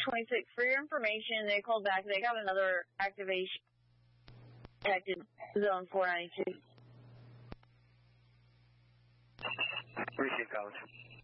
26. For your information, they called back. They got another activation. Active zone 492. Appreciate it, College.